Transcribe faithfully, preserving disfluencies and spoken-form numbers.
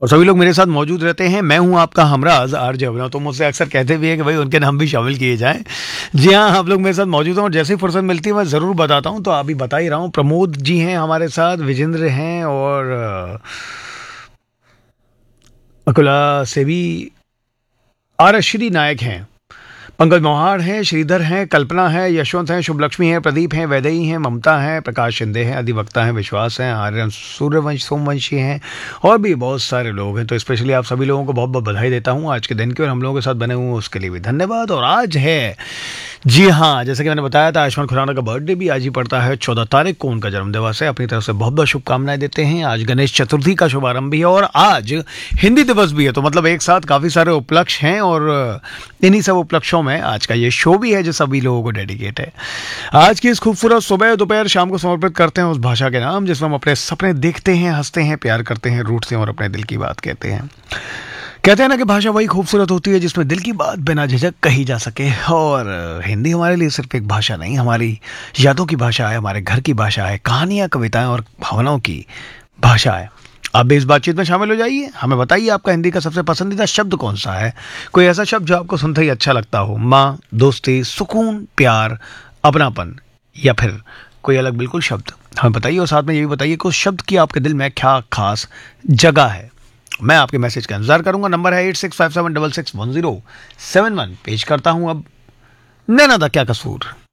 और सभी लोग मेरे साथ मौजूद रहते हैं। मैं हूं आपका हमराज आरजे अभिनव। तो मुझसे अक्सर कहते भी है कि भाई उनके नाम भी शामिल किए जाएं। जी हाँ, आप लोग मेरे साथ मौजूद हैं और जैसे ही फुर्सत मिलती है मैं ज़रूर बताता हूं। तो अभी बता ही रहा हूं, प्रमोद जी हैं हमारे साथ, विजेंद्र हैं और अ, अकुला से भी आरश्री नायक हैं, पंकज मोहाड़ हैं, श्रीधर हैं, कल्पना है, यशवंत हैं, शुभलक्ष्मी हैं, प्रदीप हैं, वैदेही हैं, ममता हैं, प्रकाश शिंदे हैं, अधिवक्ता हैं, विश्वास हैं, आर्यन सूर्यवंश सोमवंशी हैं और भी बहुत सारे लोग हैं। तो स्पेशली आप सभी लोगों को बहुत बहुत बधाई देता हूँ आज के दिन की, और हम लोगों के साथ बने हुए हैं उसके लिए भी धन्यवाद। और आज है, जी हाँ, जैसे कि मैंने बताया था, आयुष्मान खुराना का बर्थडे भी आज ही पड़ता है, चौदह तारीख को उनका जन्म दिवस है। अपनी तरफ से बहुत बहुत शुभकामनाएं देते हैं। आज गणेश चतुर्थी का शुभारंभ भी है और आज हिंदी दिवस भी है। तो मतलब एक साथ काफ़ी सारे उपलक्ष्य हैं और इन्हीं सब उपलक्ष्यों में आज का ये शो भी है जो सभी लोगों को डेडिकेट है। आज की इस खूबसूरत सुबह दोपहर शाम को समर्पित करते हैं उस भाषा के नाम जिसमें हम अपने सपने देखते हैं, हंसते हैं, प्यार करते हैं, रूठते हैं और अपने दिल की बात कहते हैं। कहते हैं ना कि भाषा वही खूबसूरत होती है जिसमें दिल की बात बिना झिझक कही जा सके। और हिंदी हमारे लिए सिर्फ एक भाषा नहीं, हमारी यादों की भाषा है, हमारे घर की भाषा है, कहानियाँ, कविताएं और भावनाओं की भाषा है। आप भी इस बातचीत में शामिल हो जाइए। हमें बताइए आपका हिंदी का सबसे पसंदीदा शब्द कौन सा है। कोई ऐसा शब्द जो आपको सुनते ही अच्छा लगता हो, माँ, दोस्ती, सुकून, प्यार, अपनापन, या फिर कोई अलग बिल्कुल शब्द हमें बताइए। और साथ में ये भी बताइए कि उस शब्द की आपके दिल में क्या खास जगह है। मैं आपके मैसेज का इंतजार करूंगा। नंबर है eight six five seven double six one zero seven one. पेश करता हूं अब नैना दा क्या कसूर।